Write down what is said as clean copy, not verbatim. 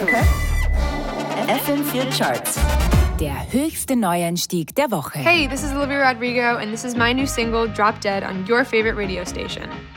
FM4 Charts. Der höchste Neuanstieg der Woche. Hey, this is Olivia Rodrigo, and this is my new single, Drop Dead, on your favorite radio station.